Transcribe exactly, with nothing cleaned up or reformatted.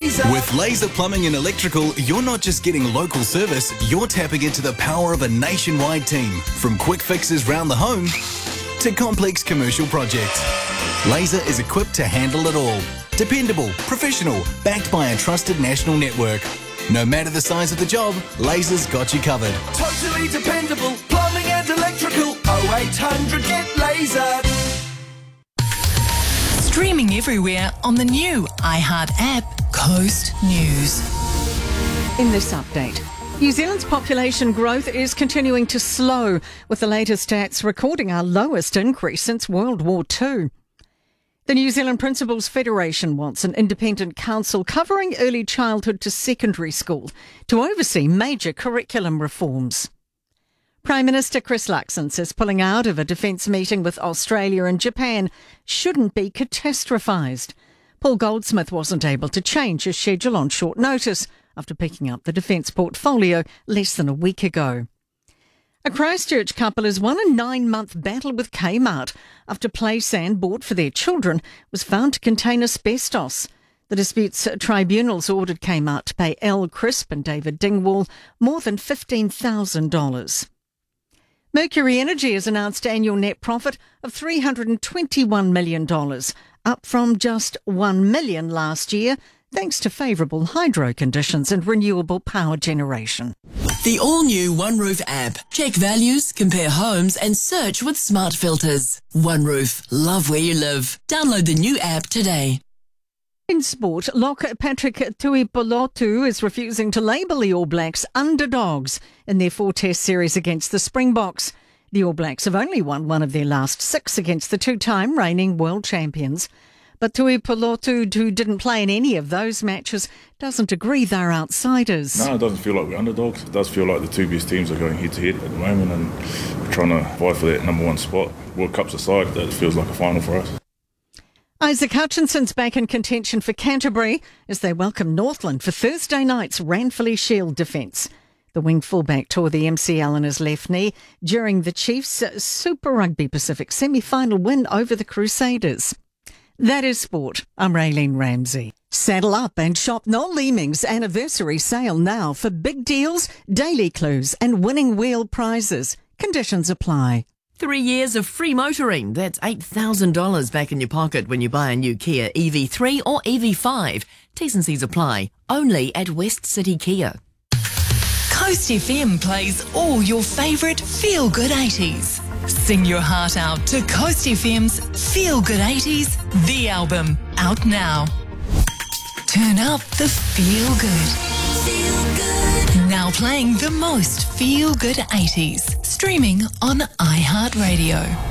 Laser. With Laser Plumbing and Electrical, you're not just getting local service, you're tapping into the power of a nationwide team. From quick fixes round the home to complex commercial projects. Laser is equipped to handle it all. Dependable, professional, backed by a trusted national network. No matter the size of the job, Laser's got you covered. Totally dependable, plumbing and electrical. oh eight hundred get Laser. Streaming everywhere on the new iHeart app, Coast News. In this update, New Zealand's population growth is continuing to slow, with the latest stats recording our lowest increase since World War Two. The New Zealand Principals Federation wants an independent council covering early childhood to secondary school to oversee major curriculum reforms. Prime Minister Chris Luxon says pulling out of a defence meeting with Australia and Japan shouldn't be catastrophised. Paul Goldsmith wasn't able to change his schedule on short notice after picking up the defence portfolio less than a week ago. A Christchurch couple has won a nine-month battle with Kmart after play sand bought for their children was found to contain asbestos. The disputes tribunals ordered Kmart to pay Elle Crisp and David Dingwall more than fifteen thousand dollars. Mercury Energy has announced annual net profit of three hundred twenty-one million dollars, up from just one million dollars last year, thanks to favourable hydro conditions and renewable power generation. The all-new OneRoof app. Check values, compare homes and search with smart filters. OneRoof. Love where you live. Download the new app today. In sport, lock Patrick Tuipulotu is refusing to label the All Blacks underdogs in their four-test series against the Springboks. The All Blacks have only won one of their last six against the two-time reigning world champions. But Tuipulotu, who didn't play in any of those matches, doesn't agree they're outsiders. No, it doesn't feel like we're underdogs. It does feel like the two best teams are going head-to-head at the moment and we're trying to vie for that number one spot. World Cup's aside, that feels like a final for us. Isaac Hutchinson's back in contention for Canterbury as they welcome Northland for Thursday night's Ranfurly Shield defence. The wing fullback tore the M C L in his left knee during the Chiefs' Super Rugby Pacific semi-final win over the Crusaders. That is sport. I'm Raylene Ramsey. Saddle up and shop Noel Leeming's anniversary sale now for big deals, daily clues and winning wheel prizes. Conditions apply. Three years of free motoring. That's eight thousand dollars back in your pocket when you buy a new Kia E V three or E V five. T's and C's apply. Only at West City Kia. Coast F M plays all your favourite feel-good eighties. Sing your heart out to Coast F M's Feel Good eighties, the album, out now. Turn up the feel good. Feel good. Now playing the most feel good eighties. Streaming on iHeartRadio.